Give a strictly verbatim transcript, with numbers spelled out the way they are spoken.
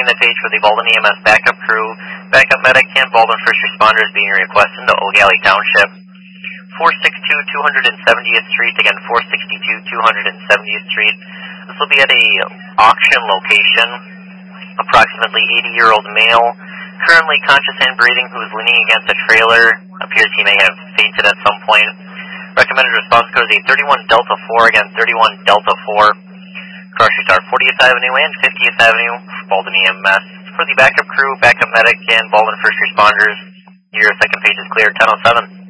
clearing the page for the Baldwin E M S backup crew, backup medic, and Baldwin first responders being requested into Eau Gallie Township. four sixty-two two hundred seventieth Street, again, four sixty-two two hundred seventieth Street. This will be at a auction location. Approximately eighty-year-old male, currently conscious and breathing, who is leaning against a trailer. Appears he may have fainted at some point. Recommended response code is a thirty-one Delta four, again, thirty-one Delta four. Cross streets are fortieth Avenue and fiftieth Avenue, Baldwin E M S. For the backup crew, backup medic, and Baldwin first responders, your second page is clear, ten oh seven.